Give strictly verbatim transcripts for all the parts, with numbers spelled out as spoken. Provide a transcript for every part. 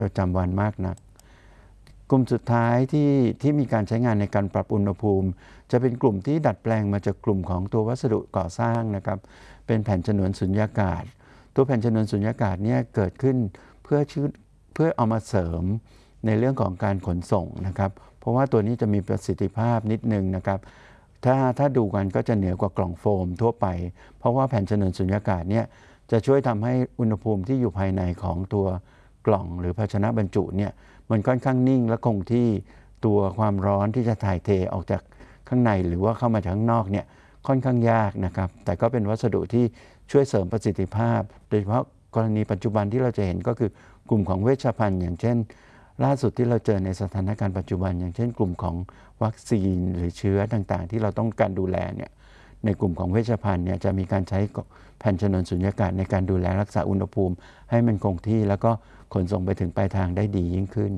ประจำวันมากนักกลุ่มสุดท้ายที่ที่มีการใช้งานในการปรับอุณหภูมิจะเป็นกลุ่มที่ดัดแปลงมาจากกลุ่มของตัววัสดุก่อสร้างนะครับเป็นแผ่นฉนวนสุญญากาศตัวแผ่นฉนวนสุญญากาศเนี่ยเกิดขึ้นเพื่อชื่อเพื่อเอามาเสริมในเรื่องของการขนส่งนะครับเพราะว่าตัวนี้จะมีประสิทธิภาพนิดนึงนะครับถ้าถ้าดูกันก็จะเหนือกว่ากล่องโฟมทั่วไปเพราะว่าแผ่นฉนวนสุญญากาศเนี่ยจะช่วยทำให้อุณหภูมิที่อยู่ภายในของตัวกล่องหรือภาชนะบรรจุเนี่ยมันค่อนข้างนิ่งและคงที่ตัวความร้อนที่จะถ่ายเทออกจากข้างในหรือว่าเข้ามาจากข้างนอกเนี่ยค่อนข้างยากนะครับแต่ก็เป็นวัสดุที่ช่วยเสริมประสิทธิภาพโดยเฉพาะกรณีปัจจุบันที่เราจะเห็นก็คือกลุ่มของเวชภัณฑ์อย่างเช่นล่าสุดที่เราเจอในสถานการณ์ปัจจุบันอย่างเช่นกลุ่มของวัคซีนหรือเชื้อต่างๆที่เราต้องการดูแลเนี่ยในกลุ่มของเวชภัณฑ์เนี่ยจะมีการใช้แผ่นฉนวนสุญญากาศในการดูแลรักษาอุณหภูมิให้มันคงที่แล้วก็ขนส่งไปถึงปลายทางได้ดียิ่งขึ้น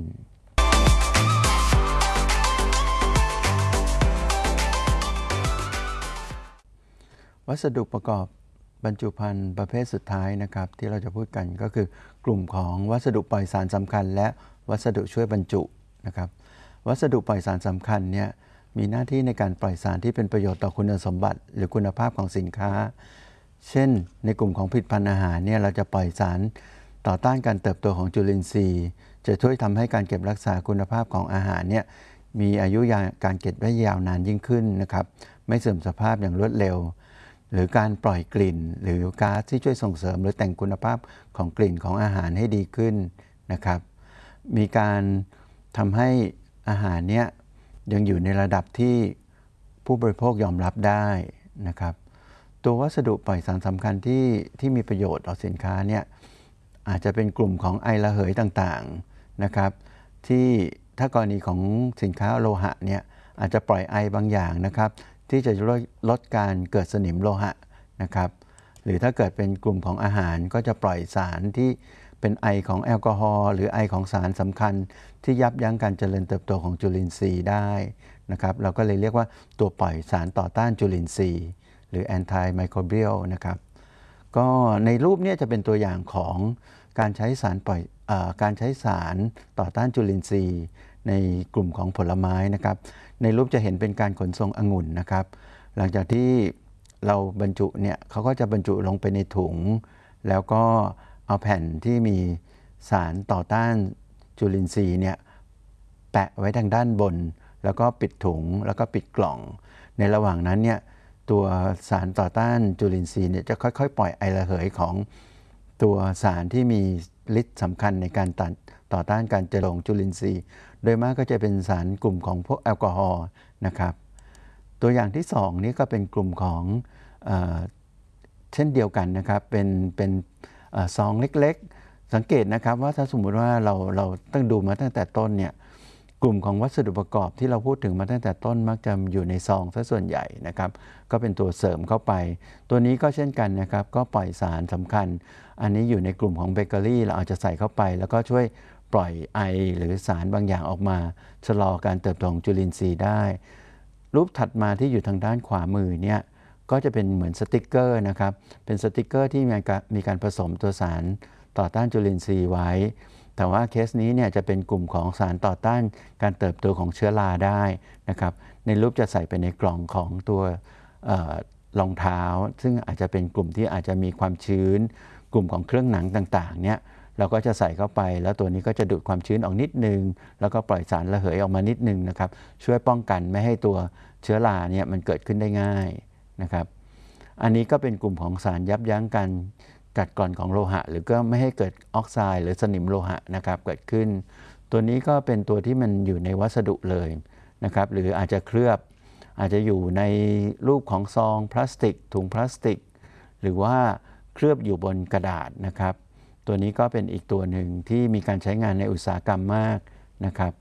วัสดุประกอบบรรจุภัณฑ์ประเภทสุดท้ายนะครับที่เราจะพูดกันก็คือกลุ่มของวัสดุปล่อยสารสำคัญและวัสดุช่วยบรรจุนะครับวัสดุปล่อยสารสำคัญเนี่ยมีหน้าที่ในการปล่อยสารที่เป็นประโยชน์ต่อคุณสมบัติหรือคุณภาพของสินค้าเช่นในกลุ่มของผลิตภัณฑ์อาหารเนี่ยเราจะปล่อยสารต่อต้านการเติบโตของจุลินทรีย์จะช่วยทำให้การเก็บรักษาคุณภาพของอาหารเนี่ยมีอายุการเก็บได้ยาวนานยิ่งขึ้นนะครับไม่เสื่อมสภาพอย่างรวดเร็วหรือการปล่อยกลิ่นหรือก๊าซที่ช่วยส่งเสริมหรือแต่งคุณภาพของกลิ่นของอาหารให้ดีขึ้นนะครับมีการทำให้อาหารเนี้ยยังอยู่ในระดับที่ผู้บริโภคยอมรับได้นะครับตัววัสดุปล่อยสารสำคัญที่ที่มีประโยชน์ต่อสินค้าเนี่ยอาจจะเป็นกลุ่มของไอระเหยต่างๆนะครับที่ถ้ากรณีของสินค้าโลหะเนี่ยอาจจะปล่อยไอบางอย่างนะครับที่จะลดการเกิดสนิมโลหะนะครับหรือถ้าเกิดเป็นกลุ่มของอาหารก็จะปล่อยสารที่เป็นไอของแอลกอฮอล์หรือไอของสารสำคัญที่ยับยั้งการเจริญเติบโตของจุลินทรีย์ได้นะครับเราก็เลยเรียกว่าตัวปล่อยสารต่อต้านจุลินทรีย์หรือ anti microbial นะครับก็ในรูปนี้จะเป็นตัวอย่างของการใช้สารปล่อยเอ่อการใช้สารต่อต้านจุลินทรีย์ในกลุ่มของผลไม้นะครับในรูปจะเห็นเป็นการขนส่งองุ่นนะครับหลังจากที่เราบรรจุเนี่ยเขาก็จะบรรจุลงไปในถุงแล้วก็เอาแผ่นที่มีสารต่อต้านจุลินทรีย์เนี่ยแปะไว้ทางด้านบนแล้วก็ปิดถุงแล้วก็ปิดกล่องในระหว่างนั้นเนี่ยตัวสารต่อต้านจุลินทรีย์เนี่ยจะค่อยๆปล่อยไอระเหยของตัวสารที่มีฤทธิ์สำคัญในการต่อต้านการเจริญของจุลินทรีย์โดยมากก็จะเป็นสารกลุ่มของพวกแอลกอฮอล์นะครับตัวอย่างที่สองนี้ก็เป็นกลุ่มของเอ่อเช่นเดียวกันนะครับเป็นเป็นซองเล็กๆสังเกตนะครับว่าถ้าสมมุติว่าเราเราต้องดูมาตั้งแต่ต้นเนี่ยกลุ่มของวัสดุประกอบที่เราพูดถึงมาตั้งแต่ต้นมักจะอยู่ในซองซะส่วนใหญ่นะครับก็เป็นตัวเสริมเข้าไปตัวนี้ก็เช่นกันนะครับก็ปล่อยสารสำคัญอันนี้อยู่ในกลุ่มของเบเกอรี่เราอาจจะใส่เข้าไปแล้วก็ช่วยปล่อยไอหรือสารบางอย่างออกมาชะลอการเติบโตของจุลินทรีย์ได้รูปถัดมาที่อยู่ทางด้านขวามือเนี่ยก็จะเป็นเหมือนสติกเกอร์นะครับเป็นสติกเกอร์ที่มีการมีการผสมตัวสารต่อต้านจุลินทรีย์ไว้แต่ว่าเคสนี้เนี่ยจะเป็นกลุ่มของสารต่อต้านการเติบโตของเชื้อราได้นะครับในรูปจะใส่ไปในกล่องของตัวรองเท้าซึ่งอาจจะเป็นกลุ่มที่อาจจะมีความชื้นกลุ่มของเครื่องหนังต่างๆเนี่ยเราก็จะใส่เข้าไปแล้วตัวนี้ก็จะดูดความชื้นออกนิดนึงแล้วก็ปล่อยสารระเหยออกมานิดนึงนะครับช่วยป้องกันไม่ให้ตัวเชื้อราเนี่ยมันเกิดขึ้นได้ง่ายนะครับอันนี้ก็เป็นกลุ่มของสารยับยั้งการกัดกร่อนของโลหะหรือก็ไม่ให้เกิดออกไซด์หรือสนิมโลหะนะครับเกิดขึ้นตัวนี้ก็เป็นตัวที่มันอยู่ในวัสดุเลยนะครับหรืออาจจะเคลือบอาจจะอยู่ในรูปของซองพลาสติกถุงพลาสติกหรือว่าเคลือบอยู่บนกระดาษนะครับตัวนี้ก็เป็นอีกตัวหนึ่งที่มีการใช้งานในอุตสาหกรรมมากนะครับ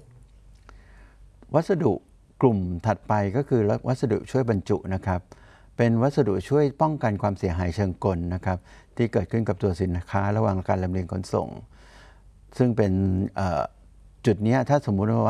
วัสดุกลุ่มถัดไปก็คือวัสดุช่วยบรรจุนะครับเป็นวัสดุช่วยป้องกันความเสียหายเชิงกลนะครับที่เกิดขึ้นกับตัวสินค้าระหว่างการลำเลียงขนส่งซึ่งเป็นจุดนี้ถ้าสมมุติว่า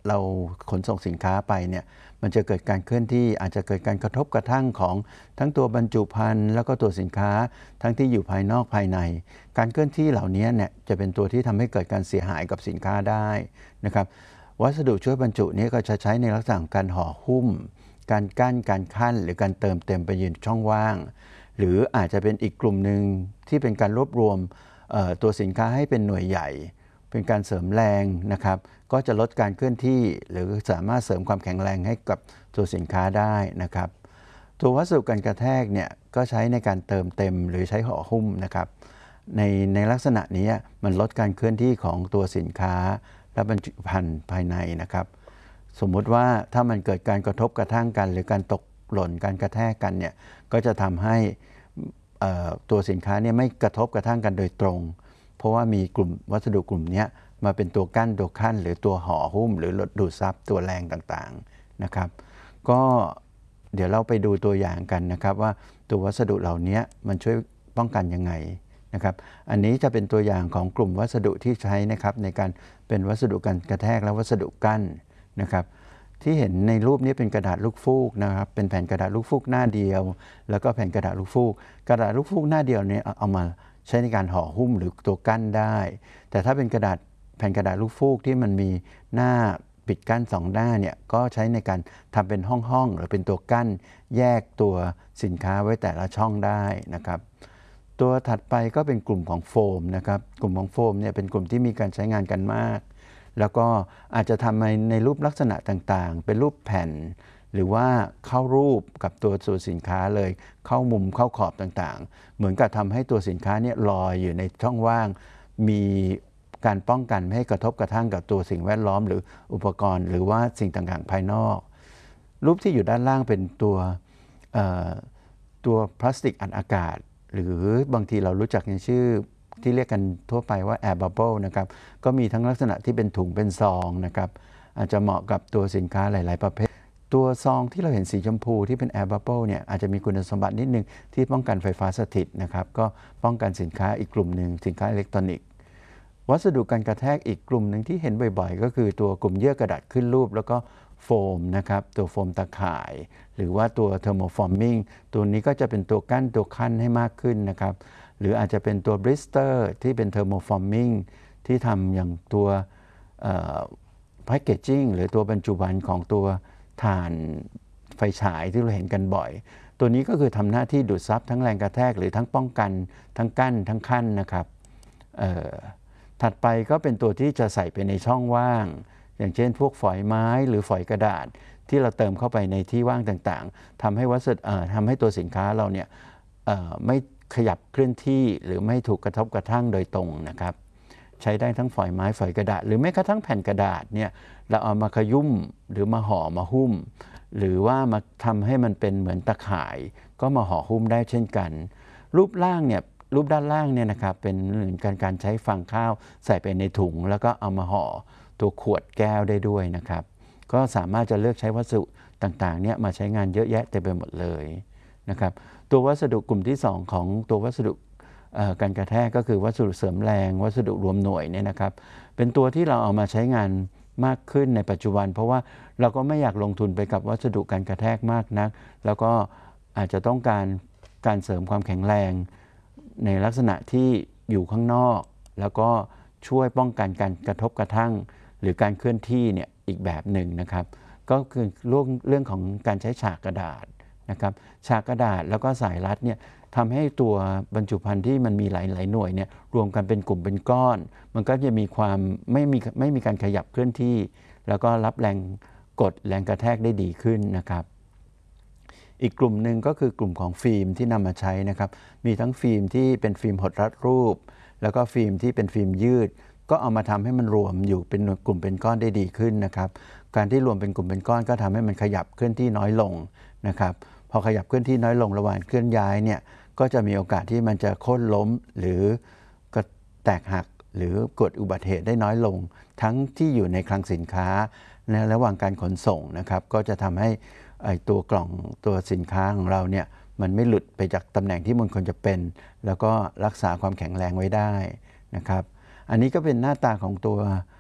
เราขนส่งสินค้าไปเนี่ยมันจะเกิดการเคลื่อนที่อาจจะเกิดการกระทบกระทั่งของทั้งตัวบรรจุภัณฑ์แล้วก็ตัวสินค้าทั้งที่อยู่ภายนอกภายในการเคลื่อนที่เหล่านี้เนี่ยจะเป็นตัวที่ทำให้เกิดการเสียหายกับสินค้าได้นะครับวัสดุช่วยบรรจุนี้ก็จะใช้ในลักษณะของการห่อหุ้มการกั้นการคั่นหรือการเติมเต็มไปยืนช่องว่างหรืออาจจะเป็นอีกกลุ่มหนึ่งที่เป็นการรวบรวมตัวสินค้าให้เป็นหน่วยใหญ่เป็นการเสริมแรงนะครับก็จะลดการเคลื่อนที่หรือสามารถเสริมความแข็งแรงให้กับตัวสินค้าได้นะครับตัววัสดุกันกระแทกเนี่ยก็ใช้ในการเติมเต็มหรือใช้ห่อหุ้มนะครับในในลักษณะนี้มันลดการเคลื่อนที่ของตัวสินค้าและบรรจุภัณฑ์ภายในนะครับสมมุติว่าถ้ามันเกิดการกระทบกระทั่งกันหรือการตกหล่นการกระแทกกันเนี่ยก็จะทำให้ตัวสินค้าเนี่ยไม่กระทบกระทั่งกันโดยตรงเพราะว่ามีกลุ่มวัสดุกลุ่มนี้มาเป็นตัวกั้นตัวขั้นหรือตัวห่อหุ้มหรือดูดซับตัวแรงต่างๆนะครับก็เดี๋ยวเราไปดูตัวอย่างกันนะครับว่าตัววัสดุเหล่านี้มันช่วยป้องกันยังไงนะครับอันนี้จะเป็นตัวอย่างของกลุ่มวัสดุที่ใช้นะครับในการเป็นวัสดุกันกระแทกและวัสดุกั้นนะครับที่เห็นในรูปนี้เป็นกระดาษลูกฟูกนะครับเป็นแผ่นกระดาษลูกฟูกหน้าเดียวแล้วก็แผ่นกระดาษลูกฟูกกระดาษลูกฟูกหน้าเดียวนี้เอามาใช้ในการห่อหุ้มหรือตัวกั้นได้แต่ถ้าเป็นกระดาษแผ่นกระดาษลูกฟูกที่มันมีหน้าปิดกั้นสองหน้าเนี่ยก็ใช้ในการทำเป็นห้องๆหรือเป็นตัวกั้นแยกตัวสินค้าไว้แต่ละช่องได้นะครับตัวถัดไปก็เป็นกลุ่มของโฟมนะครับกลุ่มของโฟมเนี่ยเป็นกลุ่มที่มีการใช้งานกันมากแล้วก็อาจจะทำในในรูปลักษณะต่างๆเป็นรูปแผ่นหรือว่าเข้ารูปกับตัวตัวสินค้าเลยเข้ามุมเข้าขอบต่างๆเหมือนกับทำให้ตัวสินค้าเนี่ยลอยอยู่ในช่องว่างมีการป้องกันไม่ให้กระทบกระทั่งกับตัวสิ่งแวดล้อมหรืออุปกรณ์หรือว่าสิ่งต่างๆภายนอกรูปที่อยู่ด้านล่างเป็นตัวตัวพลาสติกอัดอากาศหรือบางทีเรารู้จักในชื่อที่เรียกกันทั่วไปว่า Air Bubble นะครับก็มีทั้งลักษณะที่เป็นถุงเป็นซองนะครับอาจจะเหมาะกับตัวสินค้าหลายๆประเภทตัวซองที่เราเห็นสีชมพูที่เป็น Air Bubble เนี่ยอาจจะมีคุณสมบัตินิดนึงที่ป้องกันไฟฟ้าสถิตนะครับก็ป้องกันสินค้าอีกกลุ่มหนึ่งสินค้าอิเล็กทรอนิกส์วัสดุการกระแทกอีกกลุ่มหนึ่งที่เห็นบ่อยๆก็คือตัวกลุ่มเยื่อกระดาษขึ้นรูปแล้วก็โฟมนะครับตัวโฟมตะข่ายหรือว่าตัวเทอร์โมฟอร์มิงตัวนี้ก็จะเป็นตัวกั้นตัวขั้นให้มากขึ้นนะครับหรืออาจจะเป็นตัวบริสเตอร์ที่เป็นเทอร์โมฟอร์มิงที่ทำอย่างตัวแพคเกจจิ้งหรือตัวบรรจุภัณฑ์ของตัวถ่านไฟฉายที่เราเห็นกันบ่อยตัวนี้ก็คือทำหน้าที่ดูดซับทั้งแรงกระแทกหรือทั้งป้องกันทั้งกั้นทั้งขั้นนะครับถัดไปก็เป็นตัวที่จะใส่ไปในช่องว่างอย่างเช่นพวกฝอยไม้หรือฝอยกระดาษที่เราเติมเข้าไปในที่ว่างต่างๆทำให้วัสดุทำให้ตัวสินค้าเราเนี่ยไม่ขยับเคลื่อนที่หรือไม่ถูกกระทบกระทั่งโดยตรงนะครับใช้ได้ทั้งฝอยไม้ฝอยกระดาษหรือแม้กระทั่งแผ่นกระดาษเนี่ยเราเอามาขยุ่มหรือมาห่อมาหุ้มหรือว่ามาทำให้มันเป็นเหมือนตะข่ายก็มาห่อหุ้มได้เช่นกันรูปร่างเนี่ยรูปด้านล่างเนี่ยนะครับเป็นเหมือนการการใช้ฟางข้าวใส่ไปในถุงแล้วก็เอามาห่อตัวขวดแก้วได้ด้วยนะครับก็สามารถจะเลือกใช้วัสดุต่างๆเนี่ยมาใช้งานเยอะแยะเต็มไปหมดเลยนะครับตัววัสดุกลุ่มที่สองของตัววัสดุการกระแทกก็คือวัสดุเสริมแรงวัสดุรวมหน่วยเนี่ยนะครับเป็นตัวที่เราเอามาใช้งานมากขึ้นในปัจจุบันเพราะว่าเราก็ไม่อยากลงทุนไปกับวัสดุการกระแทกมากนักแล้วก็อาจจะต้องการการเสริมความแข็งแรงในลักษณะที่อยู่ข้างนอกแล้วก็ช่วยป้องกันการกระทบกระทั่งหรือการเคลื่อนที่เนี่ยอีกแบบหนึ่งนะครับก็คือเรื่องเรื่องของการใช้ฉากกระดาษนะครับฉากกระดาษแล้วก็สายรัดเนี่ยทำให้ตัวบรรจุภัณฑ์ที่มันมีหลายๆหน่วยเนี่ยรวมกันเป็นกลุ่มเป็นก้อนมันก็จะมีความไม่มีไม่มีการขยับเคลื่อนที่แล้วก็รับแรงกดแรงกระแทกได้ดีขึ้นนะครับอีกกลุ่มหนึ่งก็คือกลุ่มของฟิล์มที่นำมาใช้นะครับมีทั้งฟิล์มที่เป็นฟิล์มหดรัดรูปแล้วก็ฟิล์มที่เป็นฟิล์มยืดก็เอามาทำให้มันรวมอยู่เป็นกลุ่มเป็นก้อนได้ดีขึ้นนะครับการที่รวมเป็นกลุ่มเป็นก้อนก็ทำให้มันขยับเคลื่อนที่น้อยลงนะครับพอขยับเคลื่อนที่น้อยลงระหว่างเคลื่อนย้ายเนี่ยก็จะมีโอกาสที่มันจะโค่นล้มหรือก็แตกหักหรือเกิดอุบัติเหตุได้น้อยลงทั้งที่อยู่ในคลังสินค้าในระหว่างการขนส่งนะครับก็จะทำให้ไอ้ตัวกล่องตัวสินค้าของเราเนี่ยมันไม่หลุดไปจากตำแหน่งที่มันควรจะเป็นแล้วก็รักษาความแข็งแรงไว้ได้นะครับอันนี้ก็เป็นหน้าตาของตัว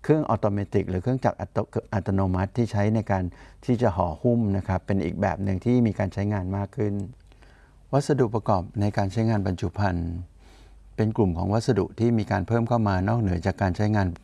เครื่องอัตโนมัติหรือเครื่องจักรอัตโนมัติที่ใช้ในการที่จะห่อหุ้มนะครับเป็นอีกแบบหนึ่งที่มีการใช้งานมากขึ้นวัสดุประกอบในการใช้งานบรรจุภัณฑ์เป็นกลุ่มของวัสดุที่มีการเพิ่มเข้ามานอกเหนือจากการใช้งาน